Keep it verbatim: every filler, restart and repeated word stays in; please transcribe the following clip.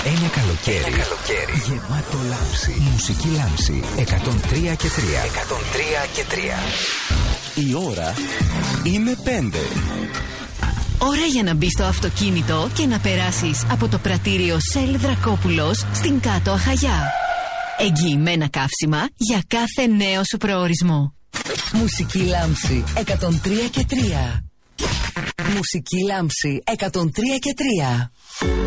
Ένα καλοκαίρι, Ένα καλοκαίρι γεμάτο λάμψη. Μουσική λάμψη εκατόν τρία και τρία. εκατόν τρία και τρία. Η ώρα είναι πέντε. Ώρα για να μπεις στο αυτοκίνητο και να περάσεις από το πρατήριο Shell Δρακόπουλος στην Κάτω Αχαγιά. Εγγυημένα καύσιμα για κάθε νέο σου προορισμό. Μουσική λάμψη εκατόν τρία και τρία. Μουσική λάμψη εκατόν τρία και τρία.